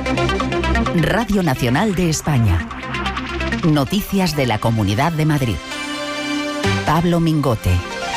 Radio Nacional de España. Noticias de la Comunidad de Madrid. Pablo Mingote.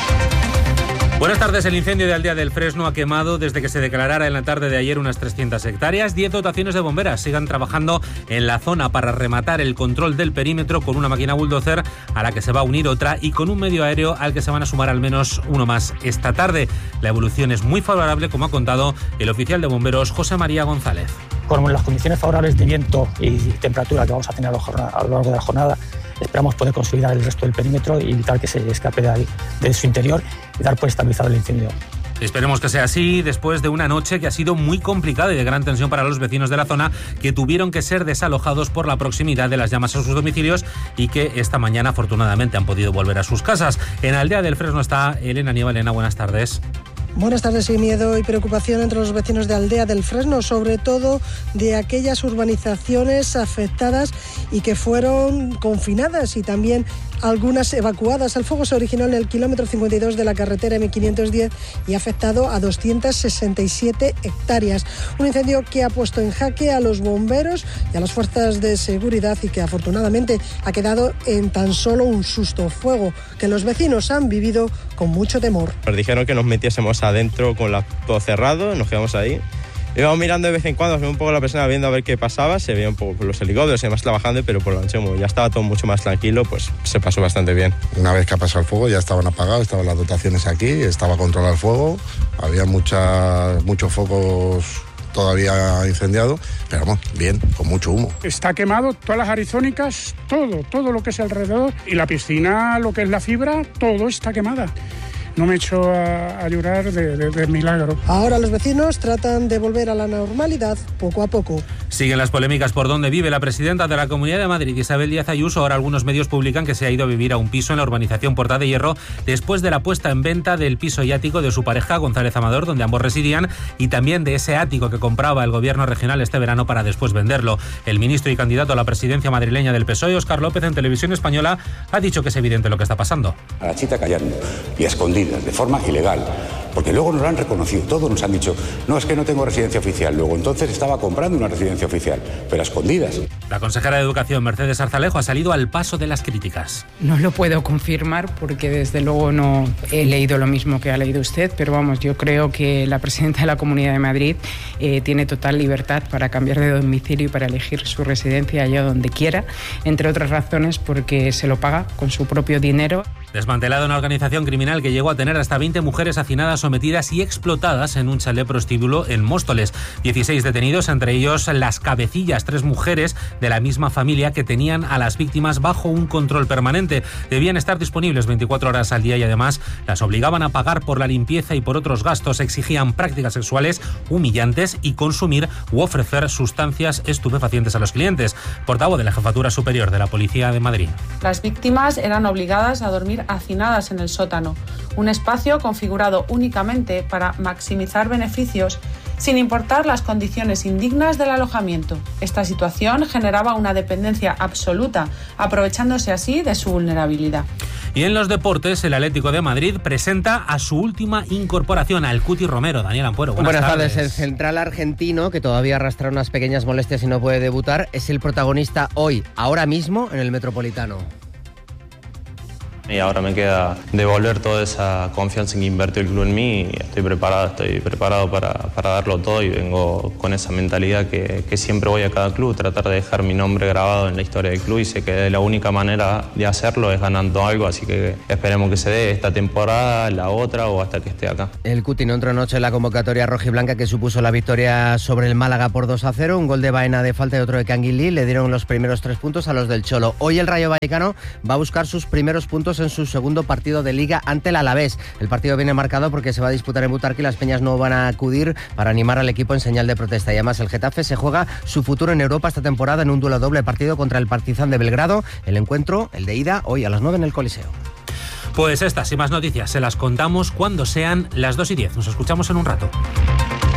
Buenas tardes. El incendio de Aldea del Fresno ha quemado desde que se declarara en la tarde de ayer unas 300 hectáreas. 10 dotaciones de bomberas sigan trabajando en la zona para rematar el control del perímetro con una máquina bulldozer a la que se va a unir otra y con un medio aéreo al que se van a sumar al menos uno más esta tarde. La evolución es muy favorable, como ha contado el oficial de bomberos José María González. Con las condiciones favorables de viento y temperatura que vamos a tener a lo largo de la jornada, esperamos poder consolidar el resto del perímetro y evitar que se escape de su interior y dar por estabilizado el incendio. Esperemos que sea así después de una noche que ha sido muy complicada y de gran tensión para los vecinos de la zona, que tuvieron que ser desalojados por la proximidad de las llamas a sus domicilios y que esta mañana afortunadamente han podido volver a sus casas. En Aldea del Fresno está Elena Nieva. Elena, buenas tardes. Buenas tardes. Y miedo y preocupación entre los vecinos de Aldea del Fresno, sobre todo de aquellas urbanizaciones afectadas y que fueron confinadas y también algunas evacuadas. El fuego se originó en el kilómetro 52 de la carretera M510 y ha afectado a 267 hectáreas. Un incendio que ha puesto en jaque a los bomberos y a las fuerzas de seguridad y que afortunadamente ha quedado en tan solo un susto. Fuego que los vecinos han vivido con mucho temor. Nos dijeron que nos metiésemos adentro con todo cerrado, nos quedamos ahí. Íbamos mirando de vez en cuando, un poco la persona viendo a ver qué pasaba, se veía un poco los helicópteros y demás trabajando, pero por la noche, como ya estaba todo mucho más tranquilo, pues se pasó bastante bien. Una vez que ha pasado el fuego ya estaban apagados, estaban las dotaciones aquí, estaba controlado el fuego, había muchos focos todavía incendiados, pero vamos, bien, con mucho humo. Está quemado todas las arizónicas, todo lo que es alrededor, y la piscina, lo que es la fibra, todo está quemada. No me echo a llorar de milagro. Ahora los vecinos tratan de volver a la normalidad poco a poco. Siguen las polémicas por dónde vive la presidenta de la Comunidad de Madrid, Isabel Díaz Ayuso. Ahora algunos medios publican que se ha ido a vivir a un piso en la urbanización Puerta de Hierro después de la puesta en venta del piso y ático de su pareja González Amador, donde ambos residían, y también de ese ático que compraba el gobierno regional este verano para después venderlo. El ministro y candidato a la presidencia madrileña del PSOE, Óscar López, en Televisión Española, ha dicho que es evidente lo que está pasando. A la chita callando y a escondidas, de forma ilegal, porque luego nos lo han reconocido, todos nos han dicho, no, es que no tengo residencia oficial, luego entonces estaba comprando una residencia oficial, pero a escondidas. La consejera de Educación, Mercedes Arzalejo, ha salido al paso de las críticas. No lo puedo confirmar porque desde luego no he leído lo mismo que ha leído usted, pero vamos, yo creo que la presidenta de la Comunidad de Madrid tiene total libertad para cambiar de domicilio y para elegir su residencia allá donde quiera, entre otras razones porque se lo paga con su propio dinero. Desmantelada una organización criminal que llegó a tener hasta 20 mujeres hacinadas, sometidas y explotadas en un chalet prostíbulo en Móstoles. 16 detenidos, entre ellos las cabecillas, 3 mujeres de la misma familia que tenían a las víctimas bajo un control permanente. Debían estar disponibles 24 horas al día y además las obligaban a pagar por la limpieza y por otros gastos. Exigían prácticas sexuales humillantes y consumir u ofrecer sustancias estupefacientes a los clientes. Portavoz de la Jefatura Superior de la Policía de Madrid. Las víctimas eran obligadas a dormir hacinadas en el sótano, un espacio configurado únicamente para maximizar beneficios sin importar las condiciones indignas del alojamiento. Esta situación generaba una dependencia absoluta, aprovechándose así de su vulnerabilidad. Y en los deportes, el Atlético de Madrid presenta a su última incorporación, al Cuti Romero. Daniel Ampuero, buenas tardes. El central argentino, que todavía arrastra unas pequeñas molestias y no puede debutar, es el protagonista hoy, ahora mismo, en el Metropolitano. Y ahora me queda devolver toda esa confianza que invirtió el club en mí y estoy preparado para darlo todo y vengo con esa mentalidad que siempre voy a cada club, tratar de dejar mi nombre grabado en la historia del club y sé que la única manera de hacerlo es ganando algo, así que esperemos que se dé esta temporada, la otra o hasta que esté acá. El Cuti no entró anoche en la convocatoria rojiblanca que supuso la victoria sobre el Málaga por 2-0, un gol de Baena de falta y otro de Canguilí, le dieron los primeros 3 puntos a los del Cholo. Hoy el Rayo Vallecano va a buscar sus primeros puntos en su segundo partido de Liga ante el Alavés. El partido viene marcado porque se va a disputar en Butarque y las peñas no van a acudir para animar al equipo en señal de protesta. Y además el Getafe se juega su futuro en Europa esta temporada en un duelo doble partido contra el Partizan de Belgrado. El encuentro, el de ida, hoy a las 9 en el Coliseo. Pues estas y más noticias se las contamos cuando sean las 2:10. Nos escuchamos en un rato.